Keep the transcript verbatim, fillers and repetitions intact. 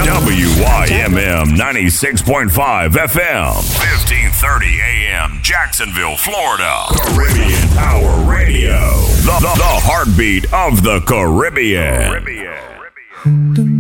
W Y M M ninety-six point five F M, fifteen thirty A M, Jacksonville, Florida. Caribbean Power Radio, the, the, the heartbeat of the Caribbean. Caribbean.